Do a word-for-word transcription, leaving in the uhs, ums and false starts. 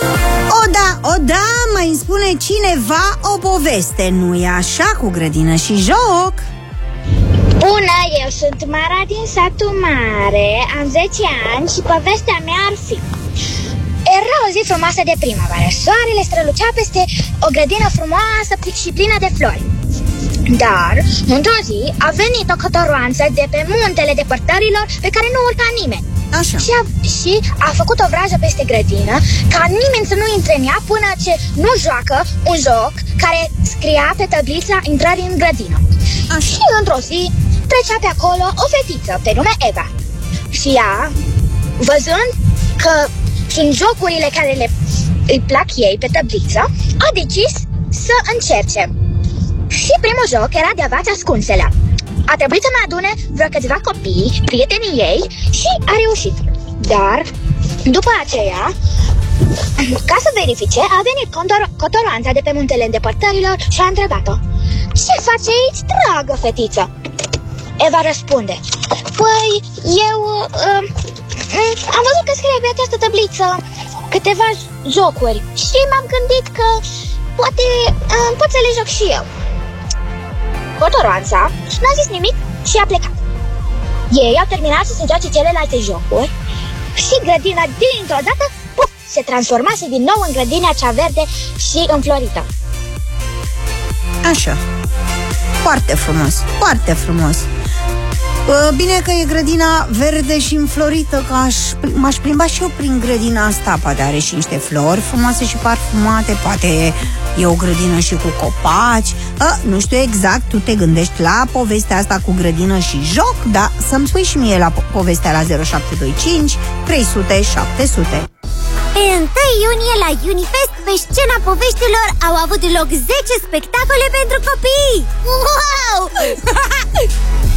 O da, o da, mai îmi spune cineva o poveste, nu-i așa, cu grădină și joc? Bună, eu sunt Mara din satul mare, am zece ani și povestea mea ar fi: era o zi frumoasă de primăvară, soarele strălucea peste o grădină frumoasă și plină de flori. Dar, într-o zi, a venit o cotoroanță de pe muntele depărtărilor pe care nu urca nimeni. Așa. Și a, și a făcut o vrajă peste grădină ca nimeni să nu intre în ea până ce nu joacă un joc care scria pe tablița intrării în grădină. Așa. Și într-o zi trecea pe acolo o fetiță pe nume Eva. Și ea, văzând că sunt jocurile care le, îi plac ei pe tabliță, a decis să încerce. Și primul joc era de avați ascunselea. A trebuit să mai adune vreo câțiva copii, prietenii ei, și a reușit. Dar, după aceea, ca să verifice, a venit cotoroanța de pe muntele îndepărtărilor și a întrebat-o: ce faci aici, dragă fetiță? Eva răspunde: păi, eu uh, am văzut că scrie pe această tabliță câteva jocuri și m-am gândit că poate uh, pot să le joc și eu. Cotoroanța n-a zis nimic și a plecat. Ei au terminat să se joace celelalte jocuri și grădina dintr-o dată, puf, se transformase din nou în grădina cea verde și înflorită. Așa. Foarte frumos, foarte frumos. Bine că e grădina verde și înflorită, că aș, m-aș plimba și eu prin grădina asta. Poate are și niște flori frumoase și parfumate, poate e o grădină și cu copaci. A, nu știu exact, tu te gândești la povestea asta cu grădină și joc, dar să-mi spui și mie la po- povestea la zero șapte doi cinci trei sute șapte sute. Pe întâi iunie la Unifest, pe scena poveștilor au avut loc zece spectacole pentru copii. Wow!